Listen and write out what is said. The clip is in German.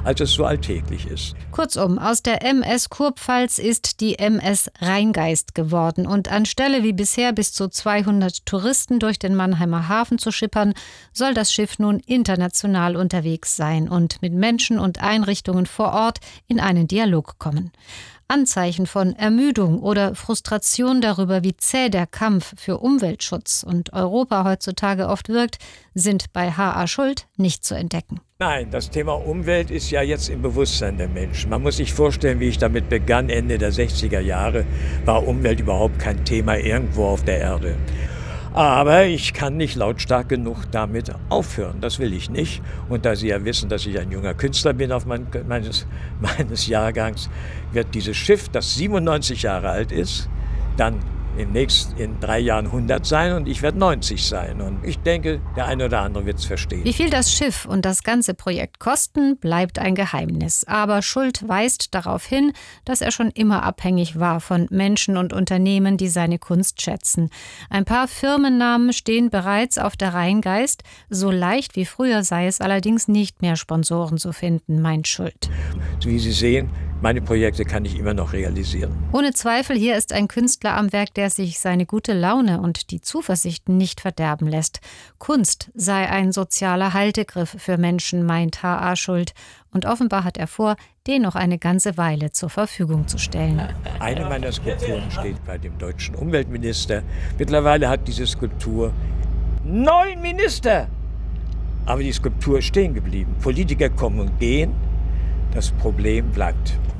als es so alltäglich ist. Kurzum, aus der MS Kurpfalz ist die MS Rheingeist geworden. Und anstelle wie bisher bis zu 200 Touristen durch den Mannheimer Hafen zu schippern, soll das Schiff nun international unterwegs sein und mit Menschen und Einrichtungen vor Ort in einen Dialog kommen. Anzeichen von Ermüdung oder Frustration darüber, wie zäh der Kampf für Umweltschutz und Europa heutzutage oft wirkt, sind bei H.A. Schult nicht zu entdecken. Nein, das Thema Umwelt ist ja jetzt im Bewusstsein der Menschen. Man muss sich vorstellen, wie ich damit begann, Ende der 60er Jahre, war Umwelt überhaupt kein Thema irgendwo auf der Erde. Aber ich kann nicht lautstark genug damit aufhören. Das will ich nicht. Und da Sie ja wissen, dass ich ein junger Künstler bin auf meines Jahrgangs, wird dieses Schiff, das 97 Jahre alt ist, dann in 3 Jahren 100 sein und ich werde 90 sein. Und ich denke, der eine oder andere wird es verstehen. Wie viel das Schiff und das ganze Projekt kosten, bleibt ein Geheimnis. Aber Schult weist darauf hin, dass er schon immer abhängig war von Menschen und Unternehmen, die seine Kunst schätzen. Ein paar Firmennamen stehen bereits auf der Rheingeist. So leicht wie früher sei es allerdings nicht mehr, Sponsoren zu finden, meint Schult. Wie Sie sehen, meine Projekte kann ich immer noch realisieren. Ohne Zweifel, hier ist ein Künstler am Werk, der sich seine gute Laune und die Zuversicht nicht verderben lässt. Kunst sei ein sozialer Haltegriff für Menschen, meint H.A. Schult. Und offenbar hat er vor, den noch eine ganze Weile zur Verfügung zu stellen. Eine meiner Skulpturen steht bei dem deutschen Umweltminister. Mittlerweile hat diese Skulptur 9 Minister. Aber die Skulptur ist stehen geblieben. Politiker kommen und gehen. Das Problem bleibt.